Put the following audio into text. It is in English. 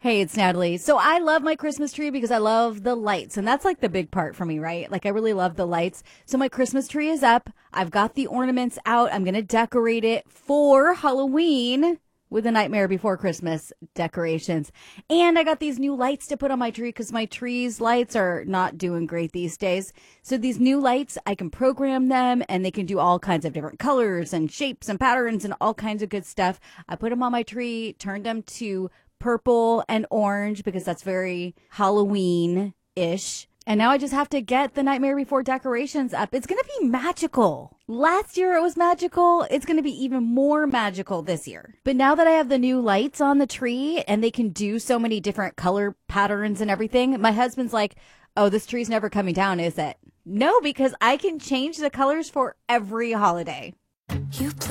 Hey, it's Natalie. So I love my Christmas tree because I love the lights. And that's like the big part for me, right? Like I really love the lights. So my Christmas tree is up. I've got the ornaments out. I'm going to decorate it for Halloween with the Nightmare Before Christmas decorations. And I got these new lights to put on my tree because my tree's lights are not doing great these days. So these new lights, I can program them and they can do all kinds of different colors and shapes and patterns and all kinds of good stuff. I put them on my tree, turned them to purple and orange because that's very Halloween-ish. And now I just have to get the Nightmare Before decorations up. It's going to be magical. Last year it was magical. It's going to be even more magical this year. But now that I have the new lights on the tree and they can do so many different color patterns and everything, my husband's like, oh, this tree's never coming down, is it? No, because I can change the colors for every holiday. You